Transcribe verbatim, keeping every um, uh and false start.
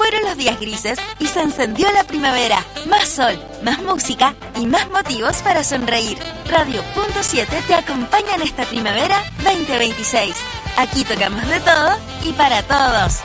fueron los días grises y se encendió la primavera. Más sol, más música y más motivos para sonreír. Radio Punto siete te acompaña en esta primavera veinte veintiséis. Aquí tocamos de todo y para todos.